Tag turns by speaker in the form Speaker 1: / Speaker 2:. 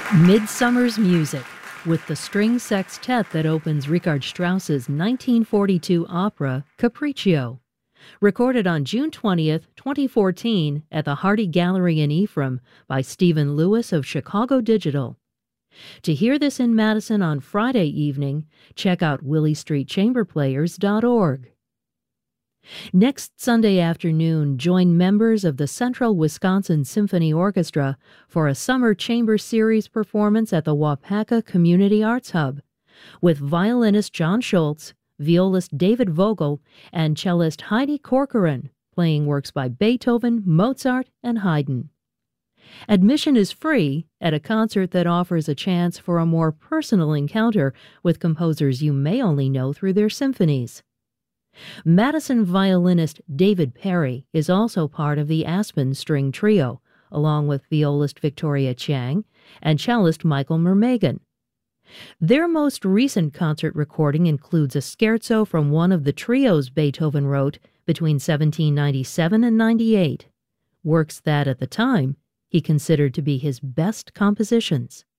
Speaker 1: Midsummer's Music, with the string sextet that opens Richard Strauss's 1942 opera Capriccio. Recorded on June 20th, 2014 at the Hardy Gallery in Ephraim by Stephen Lewis of Chicago Digital. To hear this in Madison on Friday evening, check out WilliestreetChamberPlayers.org. Next Sunday afternoon, join members of the Central Wisconsin Symphony Orchestra for a summer chamber series performance at the Waupaca Community Arts Hub, with violinist John Schultz, violist David Vogel, and cellist Heidi Corcoran, playing works by Beethoven, Mozart, and Haydn. Admission is free at a concert that offers a chance for a more personal encounter with composers you may only know through their symphonies. Madison violinist David Perry is also part of the Aspen String Trio, along with violist Victoria Chang and cellist Michael Mermagan. Their most recent concert recording includes a scherzo from one of the trios Beethoven wrote between 1797 and 98, works that at the time he considered to be his best compositions.